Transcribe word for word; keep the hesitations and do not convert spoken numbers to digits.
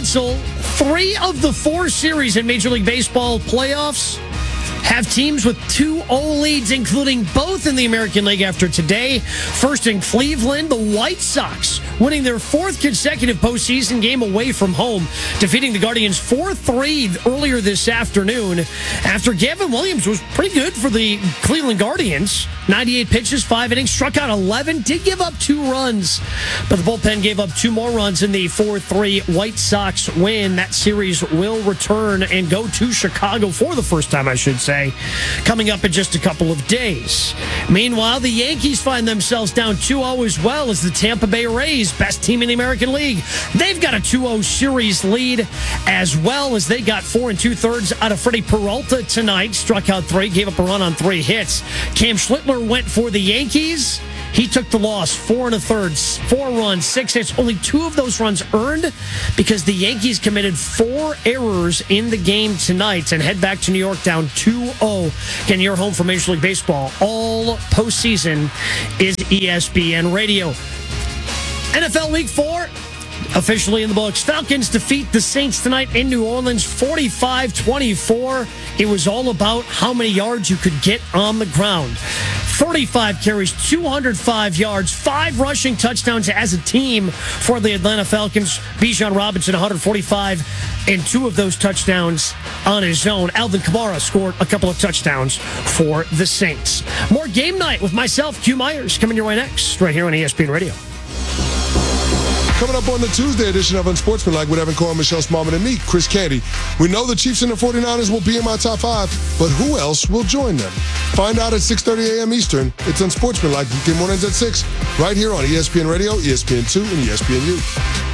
Gensel, three of the four series in Major League Baseball playoffs have teams with two oh leads, including both in the American League after today. First in Cleveland, the White Sox winning their fourth consecutive postseason game away from home, defeating the Guardians four three earlier this afternoon after Gavin Williams was pretty good for the Cleveland Guardians. ninety-eight pitches, five innings, struck out eleven, did give up two runs, but the bullpen gave up two more runs in the four three White Sox win. That series will return and go to Chicago for the first time, I should say, coming up in just a couple of days. Meanwhile, the Yankees find themselves down two oh as well as the Tampa Bay Rays, best team in the American League. They've got a two oh series lead as well as they got four and two-thirds out of Freddie Peralta tonight. Struck out three, gave up a run on three hits. Cam Schlittler went for the Yankees. He took the loss, four and a third, four runs, six hits. Only two of those runs earned because the Yankees committed four errors in the game tonight and head back to New York down two oh. Again, your home for Major League Baseball all postseason is E S P N Radio. N F L Week four officially in the books. Falcons defeat the Saints tonight in New Orleans, forty-five twenty-four. It was all about how many yards you could get on the ground. thirty-five carries, two hundred five yards, five rushing touchdowns as a team for the Atlanta Falcons. Bijan Robinson, one hundred forty-five, and two of those touchdowns on his own. Alvin Kamara scored a couple of touchdowns for the Saints. More Game Night with myself, Q Myers, coming your way next, right here on E S P N Radio. Coming up on the Tuesday edition of Unsportsmanlike with Evan Cohen, Michelle Smallman, and me, Chris Canty. We know the Chiefs and the forty-niners will be in my top five, but who else will join them? Find out at six thirty a.m. Eastern. It's Unsportsmanlike. Weekday mornings at six, right here on E S P N Radio, E S P N two, and E S P N U.